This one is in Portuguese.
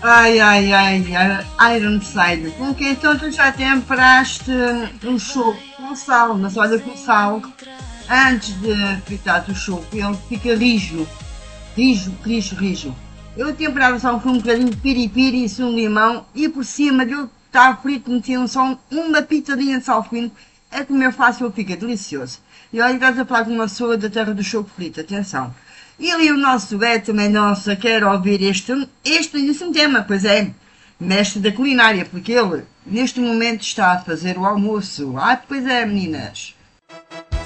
Ironside, com que então tu já temperaste um choco com sal, mas olha que o sal, antes de fritar o choco, ele fica rijo, rijo. Eu temperava só com um bocadinho de piripiri e um limão e por cima de eu estar frito metiam só uma pitadinha de sal fino, é comer fácil, fica delicioso. E olha, estás a falar com uma pessoa da terra do choco frito, atenção. E ali o nosso Beto também, nossa, quer ouvir este tema, pois é, mestre da culinária, porque ele neste momento está a fazer o almoço. Pois é, meninas.